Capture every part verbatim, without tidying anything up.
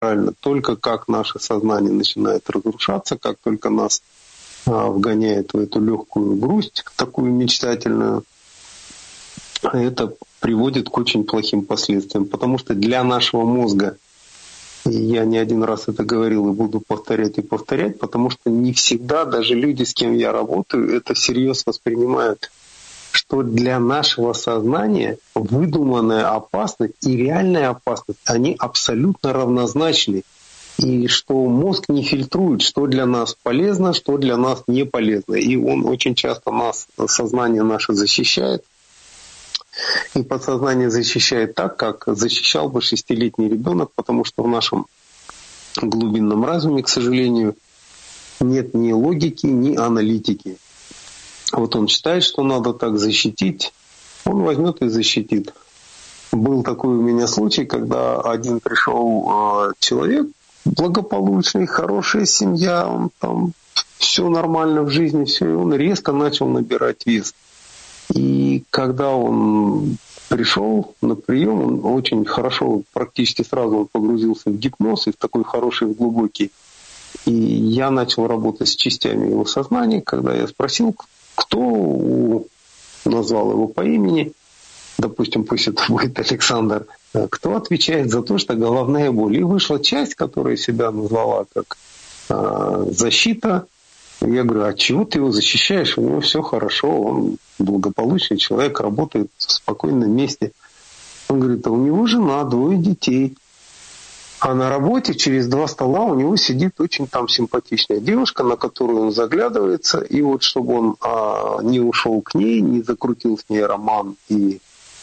правильно, только как наше сознание начинает разрушаться, как только нас а, вгоняет в эту легкую грусть, такую мечтательную, это приводит к очень плохим последствиям, потому что для нашего мозга, и я не один раз это говорил и буду повторять и повторять, потому что не всегда даже люди, с кем я работаю, это всерьез воспринимают, что для нашего сознания выдуманная опасность и реальная опасность, они абсолютно равнозначны. И что мозг не фильтрует, что для нас полезно, что для нас не полезно. И он очень часто нас, сознание наше защищает. И подсознание защищает так, как защищал бы шестилетний ребенок, потому что в нашем глубинном разуме, к сожалению, нет ни логики, ни аналитики. Вот он считает, что надо так защитить, он возьмет и защитит. Был такой у меня случай, когда один пришел э, человек, благополучный, хорошая семья, он там все нормально в жизни, все, и он резко начал набирать вес. И когда он пришел на прием, он очень хорошо, практически сразу он погрузился в гипноз, и в такой хороший, в глубокий. И я начал работать с частями его сознания, когда я спросил, кто, назвал его по имени, допустим, пусть это будет Александр, кто отвечает за то, что головная боль. И вышла часть, которая себя назвала как э, защита. Я говорю, а чего ты его защищаешь? У него все хорошо, он благополучный человек, работает в спокойном месте. Он говорит, а у него жена, двое детей. А на работе через два стола у него сидит очень там симпатичная девушка, на которую он заглядывается. И вот чтобы он а, не ушел к ней, не закрутил с ней роман и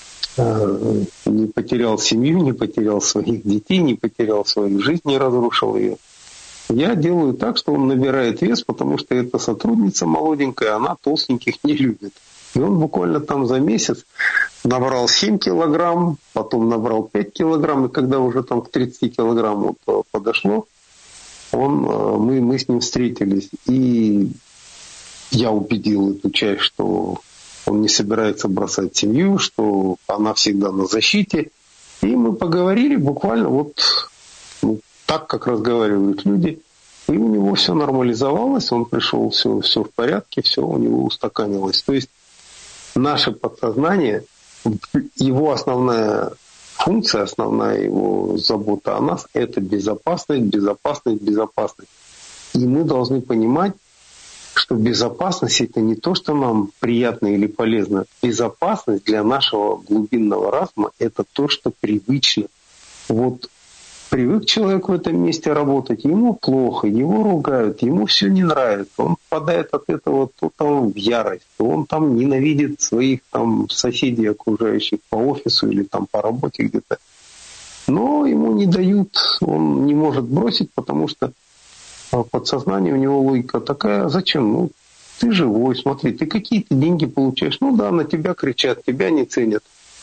а, не потерял семью, не потерял своих детей, не потерял свою жизнь, не разрушил ее. Я делаю так, что он набирает вес, потому что эта сотрудница молоденькая, она толстеньких не любит. И он буквально там за месяц набрал семь килограмм, потом набрал пять килограмм, и когда уже там к тридцати килограмму подошло, он, мы, мы с ним встретились. И я убедил эту часть, что он не собирается бросать семью, что она всегда на защите. И мы поговорили буквально вот ну, так, как разговаривают люди. И у него все нормализовалось, он пришел, все, все в порядке, все у него устаканилось. То есть наше подсознание, его основная функция, основная его забота о нас — это безопасность, безопасность, безопасность. И мы должны понимать, что безопасность — это не то, что нам приятно или полезно. Безопасность для нашего глубинного разума — это то, что привычно. Вот привык человек в этом месте работать, ему плохо, его ругают, ему все не нравится, он впадает от этого то там в ярость, то он там ненавидит своих там соседей, окружающих по офису или там по работе где-то. Но ему не дают, он не может бросить, потому что подсознание у него логика такая, зачем? Ну, ты живой, смотри, ты какие-то деньги получаешь, ну да, на тебя кричат, тебя не ценят.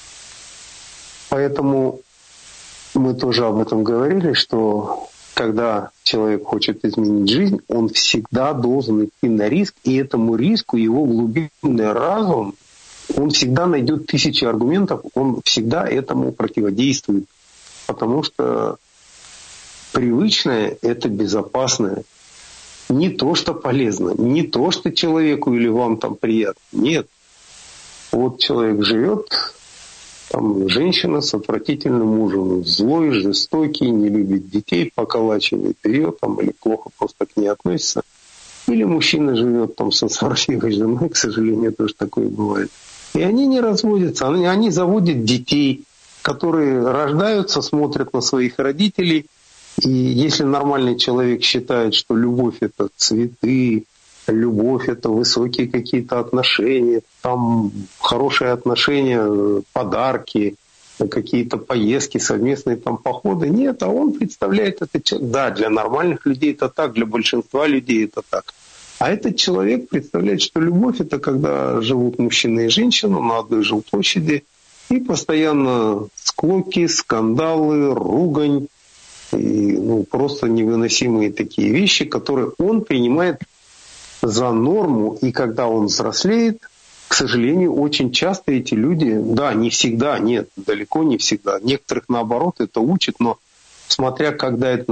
Поэтому мы тоже об этом говорили, что когда человек хочет изменить жизнь, он всегда должен идти на риск, и этому риску его глубинный разум, он всегда найдет тысячи аргументов, он всегда этому противодействует, потому что привычное — это безопасное. Не то, что полезно, не то, что человеку или вам там приятно. Нет. Вот человек живет, там женщина с отвратительным мужем, злой, жестокий, не любит детей, поколачивает ее там, или плохо просто к ней относится. Или мужчина живет там со сварливой женой, к сожалению, тоже такое бывает. И они не разводятся, они, они заводят детей, которые рождаются, смотрят на своих родителей. И если нормальный человек считает, что любовь — это цветы, любовь — это высокие какие-то отношения, там хорошие отношения, подарки, какие-то поездки, совместные там походы. Нет, а он представляет это... Да, для нормальных людей это так, для большинства людей это так. А этот человек представляет, что любовь — это когда живут мужчина и женщина на одной жилплощади, и постоянно склоки, скандалы, ругань, и, ну, просто невыносимые такие вещи, которые он принимает за норму, и когда он взрослеет, к сожалению, очень часто эти люди, да, не всегда, нет, далеко не всегда, некоторых наоборот это учат, но смотря когда это